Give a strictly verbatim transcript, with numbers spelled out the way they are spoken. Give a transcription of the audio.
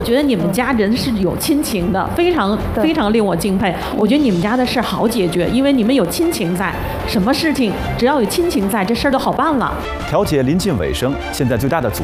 觉得你们家人是有亲情的，非常非常令我敬佩。我觉得你们家的事好解决，因为你们有亲情在，什么事情只要有亲情在，这事儿都好办了。 调解临近尾声，现在最大的阻